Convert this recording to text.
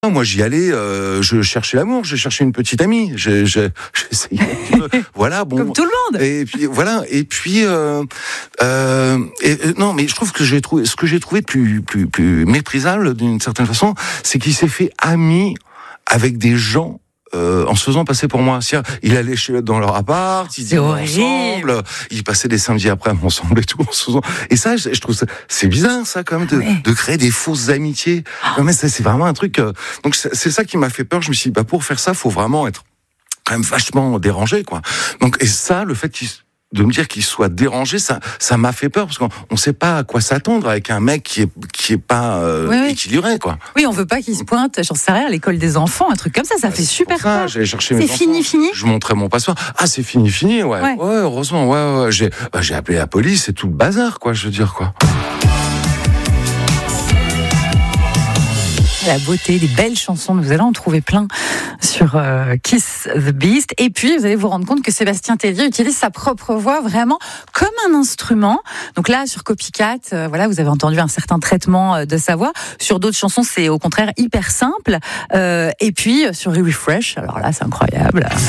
Moi, j'y allais, je cherchais l'amour, je cherchais une petite amie, j'essayais un petit peu, voilà, bon. Comme tout le monde. Et puis voilà, et puis non, mais je trouve que ce que j'ai trouvé plus méprisable d'une certaine façon, c'est qu'il s'est fait ami avec des gens. En se faisant passer pour moi. Il allait dans leur appart, ils dînaient ensemble, ils passaient des samedis après ensemble et tout. Et ça, je trouve ça, c'est bizarre ça quand même de créer des fausses amitiés. Non, mais c'est vraiment un truc. Donc c'est ça qui m'a fait peur. Je me suis dit, pour faire ça, faut vraiment être quand même vachement dérangé, quoi. Donc et ça, le fait de me dire qu'il soit dérangé, ça m'a fait peur parce qu'on ne sait pas à quoi s'attendre avec un mec qui est pas équilibré, quoi. Oui, on veut pas qu'il se pointe, j'en sais rien, à l'école des enfants, un truc comme ça fait super peur. J'allais chercher mes enfants. C'est fini. Je montrais mon passeport. Ah, c'est fini, ouais. Ouais, heureusement, ouais. J'ai appelé la police, c'est tout le bazar, quoi. Je veux dire, quoi. La beauté, des belles chansons, vous allez en trouver plein sur Kiss the Beast. Et puis, vous allez vous rendre compte que Sébastien Tellier utilise sa propre voix vraiment comme un instrument. Donc là, sur Copycat, vous avez entendu un certain traitement de sa voix. Sur d'autres chansons, c'est au contraire hyper simple. Et puis, sur Refresh, alors là, c'est incroyable.